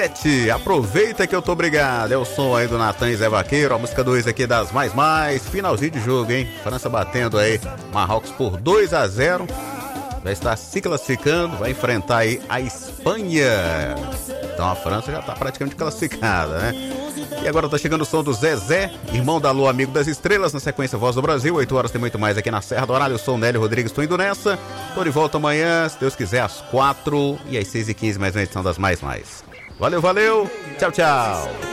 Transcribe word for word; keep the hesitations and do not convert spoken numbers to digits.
Aproveita que eu tô obrigado. É o som aí do Natan e Zé Vaqueiro. A música dois aqui das mais mais. Finalzinho de jogo, hein? França batendo aí Marrocos por dois a zero. Vai estar se classificando. Vai enfrentar aí a Espanha. Então a França já tá praticamente classificada, né? E agora tá chegando o som do Zezé, irmão da Lua, amigo das estrelas. Na sequência, Voz do Brasil. oito horas tem muito mais aqui na Serra do Horário. Eu sou o Nélio Rodrigues, tô indo nessa. Tô de volta amanhã, se Deus quiser, às quatro e às seis e quinze, mais uma edição das Mais Mais. Valeu, valeu. Tchau, tchau.